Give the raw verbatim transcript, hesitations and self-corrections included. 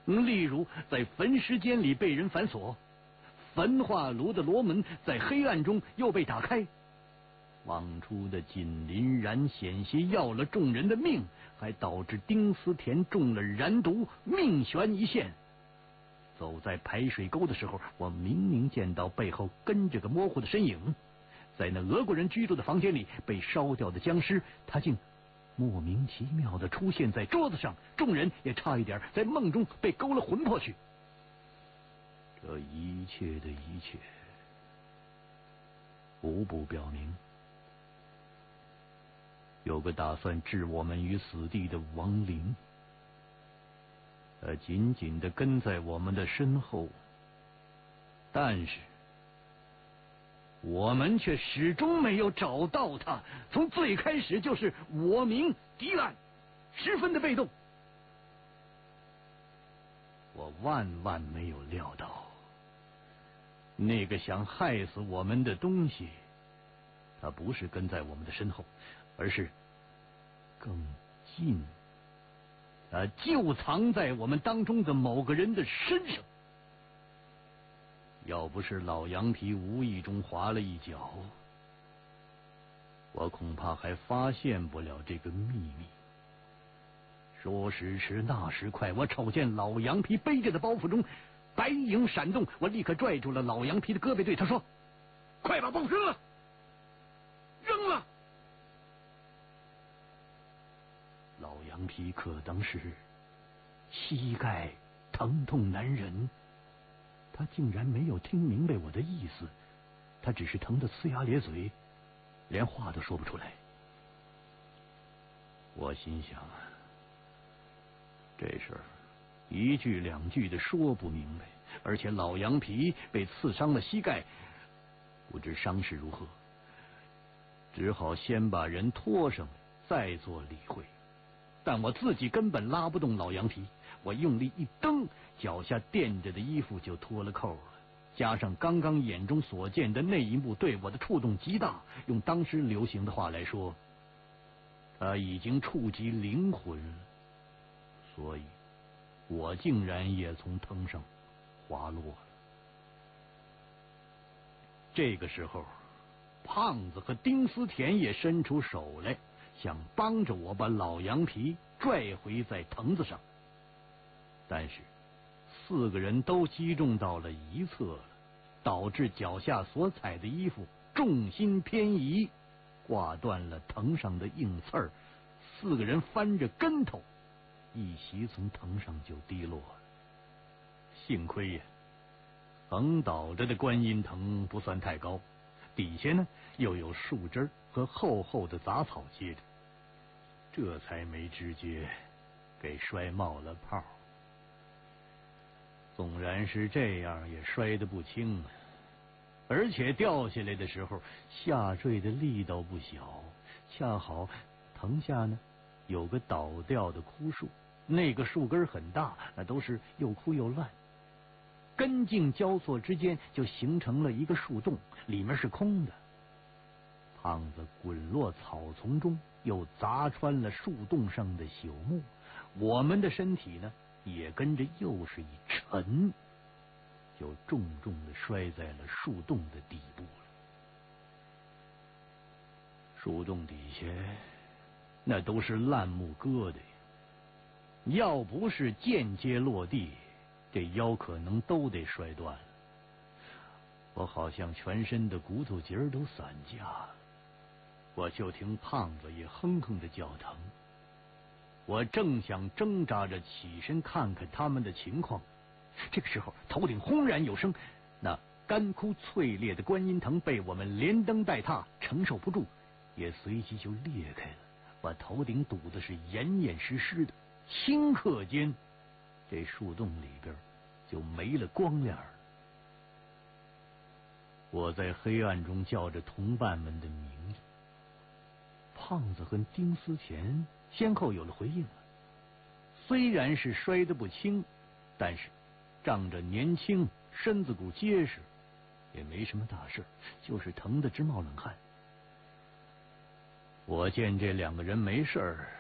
例如在焚尸间里被人反锁，焚化炉的罗门在黑暗中又被打开，放出的锦鳞燃险些要了众人的命，还导致丁思甜中了燃毒，命悬一线。走在排水沟的时候，我明明见到背后跟着个模糊的身影，在那俄国人居住的房间里被烧掉的僵尸，他竟莫名其妙地出现在桌子上，众人也差一点在梦中被勾了魂魄去。这一切的一切，无不表明，有个打算置我们于死地的亡灵，他紧紧地跟在我们的身后，但是我们却始终没有找到他，从最开始就是我明敌暗，十分的被动。我万万没有料到，那个想害死我们的东西，他不是跟在我们的身后，而是更近，他就藏在我们当中的某个人的身上。要不是老羊皮无意中滑了一脚，我恐怕还发现不了这个秘密。说时迟，那时快，我瞅见老羊皮背着的包袱中白影闪动，我立刻拽住了老羊皮的胳膊，对他说：“快把包扔了，扔了！”老羊皮可当时膝盖疼痛难忍，他竟然没有听明白我的意思，他只是疼得呲牙咧嘴，连话都说不出来。我心想，这事儿一句两句的说不明白，而且老羊皮被刺伤了膝盖，不知伤势如何，只好先把人拖上来，再做理会。但我自己根本拉不动老羊皮，我用力一蹬，脚下垫着的衣服就脱了扣了，加上刚刚眼中所见的那一幕对我的触动极大，用当时流行的话来说，他已经触及灵魂了，所以我竟然也从藤上滑落了。这个时候，胖子和丁思甜也伸出手来，想帮着我把老羊皮拽回在藤子上，但是四个人都击中到了一侧了，导致脚下所踩的衣服重心偏移，挂断了藤上的硬刺儿，四个人翻着跟头，一席从藤上就滴落了。幸亏呀，横倒着的观音藤不算太高，底下呢又有树枝和厚厚的杂草接着，这才没直接给摔冒了泡。纵然是这样，也摔得不轻啊！而且掉下来的时候，下坠的力道不小，恰好藤下呢有个倒掉的枯树，那个树根很大，那都是又枯又烂，根茎交错之间就形成了一个树洞，里面是空的。胖子滚落草丛中，又砸穿了树洞上的朽木，我们的身体呢也跟着又是一沉，就重重的摔在了树洞的底部了。树洞底下那都是烂木疙瘩，要不是间接落地，这腰可能都得摔断了。我好像全身的骨头节儿都散架了，我就听胖子也哼哼的叫疼。我正想挣扎着起身看看他们的情况，这个时候头顶轰然有声，那干枯脆裂的观音藤被我们连蹬带踏，承受不住，也随即就裂开了，把头顶堵的是严严实实的。顷刻间，这树洞里边就没了光亮了。我在黑暗中叫着同伴们的名字，胖子和丁思甜先后有了回应了。虽然是摔得不轻，但是仗着年轻，身子骨结实，也没什么大事，就是疼得直冒冷汗。我见这两个人没事儿，